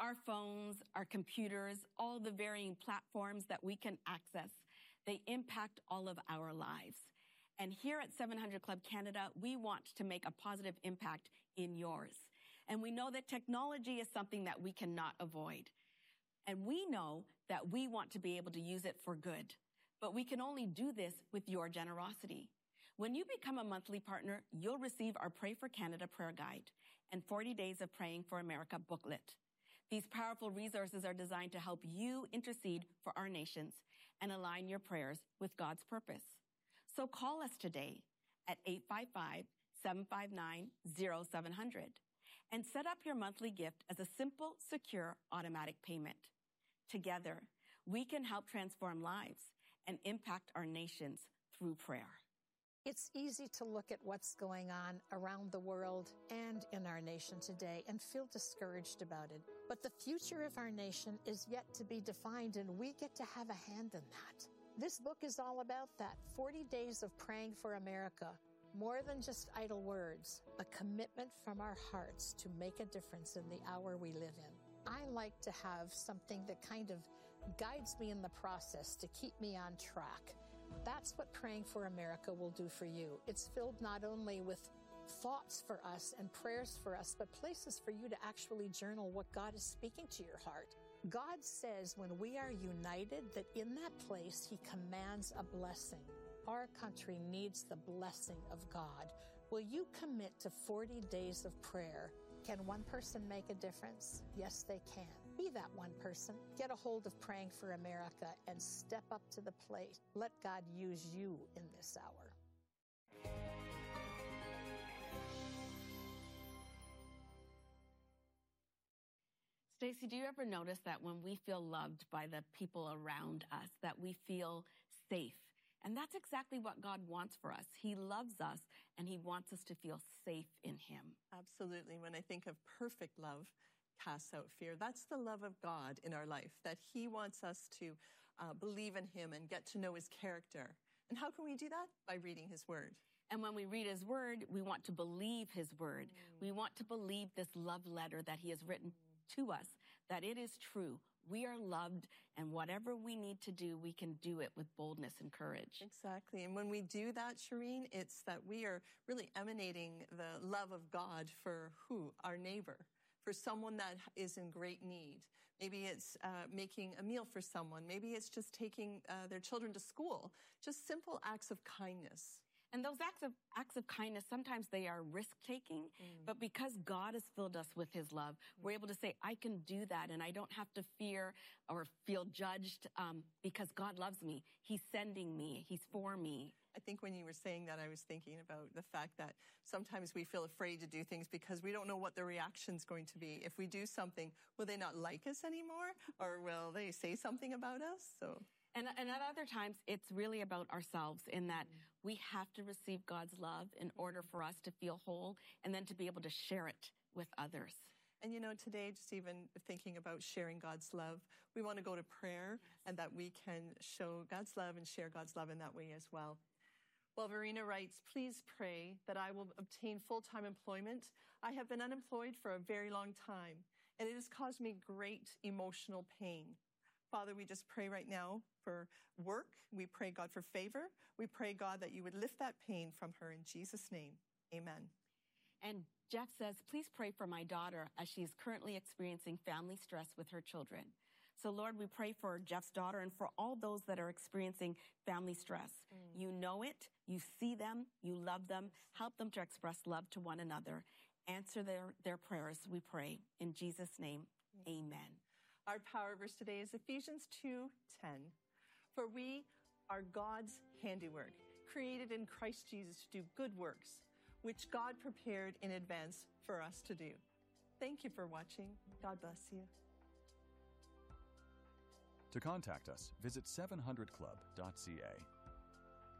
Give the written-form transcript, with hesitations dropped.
Our phones, our computers, all the varying platforms that we can access, they impact all of our lives. And here at 700 Club Canada, we want to make a positive impact in yours. And we know that technology is something that we cannot avoid. And we know that we want to be able to use it for good. But we can only do this with your generosity. When you become a monthly partner, you'll receive our Pray for Canada prayer guide and 40 Days of Praying for America booklet. These powerful resources are designed to help you intercede for our nations and align your prayers with God's purpose. So call us today at 855-759-0700 and set up your monthly gift as a simple, secure, automatic payment. Together, we can help transform lives and impact our nations through prayer. It's easy to look at what's going on around the world and in our nation today and feel discouraged about it. But the future of our nation is yet to be defined, and we get to have a hand in that. This book is all about that. 40 Days of Praying for America. More than just idle words, a commitment from our hearts to make a difference in the hour we live in. I like to have something that kind of guides me in the process to keep me on track. That's what Praying for America will do for you. It's filled not only with thoughts for us and prayers for us, but places for you to actually journal what God is speaking to your heart. God says when we are united, that in that place He commands a blessing. Our country needs the blessing of God. Will you commit to 40 days of prayer? Can one person make a difference? Yes, they can. Be that one person. Get a hold of Praying for America and step up to the plate. Let God use you in this hour. Stacey, do you ever notice that when we feel loved by the people around us, that we feel safe? And that's exactly what God wants for us. He loves us, and He wants us to feel safe in Him. Absolutely. When I think of perfect love casts out fear, that's the love of God in our life, that He wants us to believe in Him and get to know His character. And how can we do that? By reading His Word. And when we read His Word, we want to believe His Word. We want to believe this love letter that He has written to us, that it is true. We are loved, and whatever we need to do, we can do it with boldness and courage. Exactly. And when we do that, Shireen, it's that we are really emanating the love of God for who? Our neighbor, for someone that is in great need. Maybe it's making a meal for someone. Maybe it's just taking their children to school. Just simple acts of kindness. And those acts of kindness, sometimes they are risk-taking, but because God has filled us with His love, we're able to say, I can do that, and I don't have to fear or feel judged because God loves me. He's sending me. He's for me. I think when you were saying that, I was thinking about the fact that sometimes we feel afraid to do things because we don't know what the reaction's going to be. If we do something, will they not like us anymore? Or will they say something about us? So. And at other times, it's really about ourselves in that we have to receive God's love in order for us to feel whole and then to be able to share it with others. And, you know, today, just even thinking about sharing God's love, we want to go to prayer and that we can show God's love and share God's love in that way as well. Well, Verena writes, please pray that I will obtain full-time employment. I have been unemployed for a very long time, and it has caused me great emotional pain. Father, we just pray right now for work. We pray, God, for favor. We pray, God, that you would lift that pain from her in Jesus' name. Amen. And Jeff says, please pray for my daughter as she is currently experiencing family stress with her children. So, Lord, we pray for Jeff's daughter and for all those that are experiencing family stress. You know it. You see them. You love them. Help them to express love to one another. Answer their prayers, we pray. In Jesus' name, amen. Our power verse today is Ephesians 2:10. For we are God's handiwork, created in Christ Jesus to do good works, which God prepared in advance for us to do. Thank you for watching. God bless you. To contact us, visit 700club.ca.